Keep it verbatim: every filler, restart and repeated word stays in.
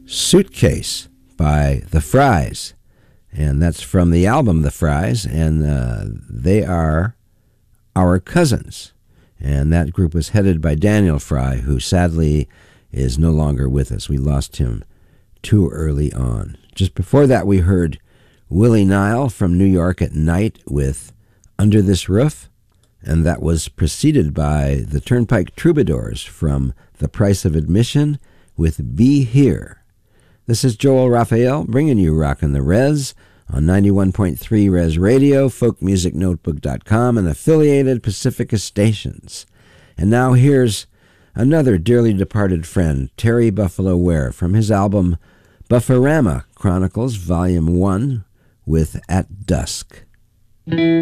Suitcase by The Fries. And that's from the album The Fries, and uh, they are our cousins. And that group was headed by Daniel Fry, who sadly is no longer with us. We lost him too early on. Just before that, we heard Willie Nile from New York at Night with Under This Roof, and that was preceded by the Turnpike Troubadours from The Price of Admission with Be Here. This is Joel Raphael bringing you Rockin' the Res on ninety-one point three Res Radio, folk music notebook dot com, and affiliated Pacifica stations. And now here's another dearly departed friend, Terry Buffalo Ware, from his album Buffarama Chronicles, Volume one, with At Dusk.